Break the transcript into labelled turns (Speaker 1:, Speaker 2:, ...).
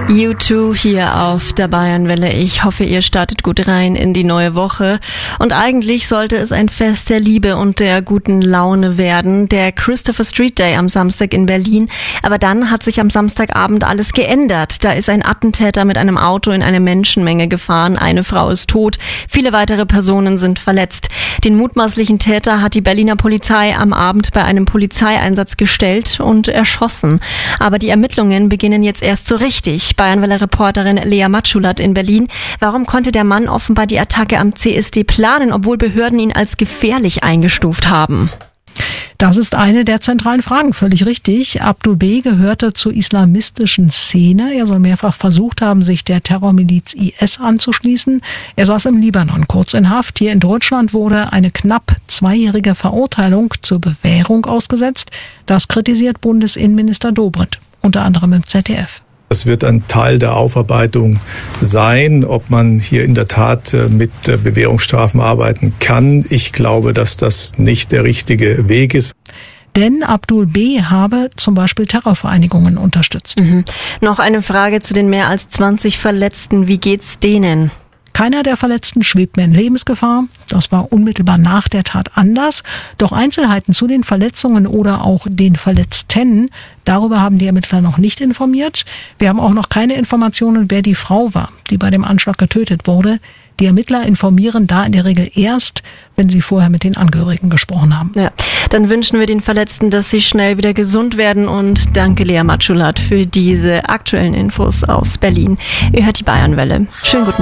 Speaker 1: U2 hier auf der Bayernwelle. Ich hoffe, ihr startet gut rein in die neue Woche. Und eigentlich sollte es ein Fest der Liebe und der guten Laune werden. Der Christopher Street Day am Samstag in Berlin. Aber dann hat sich am Samstagabend alles geändert. Da ist ein Attentäter mit einem Auto in eine Menschenmenge gefahren. Eine Frau ist tot. Viele weitere Personen sind verletzt. Den mutmaßlichen Täter hat die Berliner Polizei am Abend bei einem Polizeieinsatz gestellt und erschossen. Aber die Ermittlungen beginnen jetzt erst so richtig. Bayernwelle-Reporterin Lea Matschulat in Berlin. Warum konnte der Mann offenbar die Attacke am CSD planen, obwohl Behörden ihn als gefährlich eingestuft haben?
Speaker 2: Das ist eine der zentralen Fragen, völlig richtig. Abdul B. gehörte zur islamistischen Szene. Er soll mehrfach versucht haben, sich der Terrormiliz IS anzuschließen. Er saß im Libanon kurz in Haft. Hier in Deutschland wurde eine knapp 2-jährige Verurteilung zur Bewährung ausgesetzt. Das kritisiert Bundesinnenminister Dobrindt, unter anderem im ZDF.
Speaker 3: Das wird ein Teil der Aufarbeitung sein, ob man hier in der Tat mit Bewährungsstrafen arbeiten kann. Ich glaube, dass das nicht der richtige Weg ist.
Speaker 2: Denn Abdul B. habe zum Beispiel Terrorvereinigungen unterstützt.
Speaker 1: Noch eine Frage zu den mehr als 20 Verletzten. Wie geht's denen?
Speaker 2: Keiner der Verletzten schwebt mehr in Lebensgefahr. Das war unmittelbar nach der Tat anders. Doch Einzelheiten zu den Verletzungen oder auch den Verletzten, darüber haben die Ermittler noch nicht informiert. Wir haben auch noch keine Informationen, wer die Frau war, die bei dem Anschlag getötet wurde. Die Ermittler informieren da in der Regel erst, wenn sie vorher mit den Angehörigen gesprochen haben.
Speaker 1: Ja, dann wünschen wir den Verletzten, dass sie schnell wieder gesund werden, und danke Lea Matschulat für diese aktuellen Infos aus Berlin. Ihr hört die Bayernwelle. Schönen guten